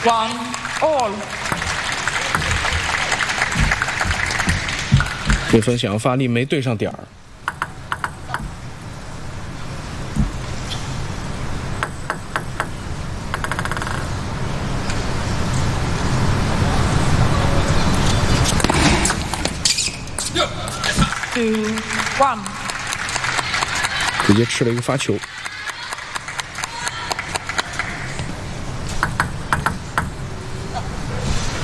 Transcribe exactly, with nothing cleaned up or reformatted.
One all。 对方想要发力，没对上点儿。 Two one。 直接吃了一个发球。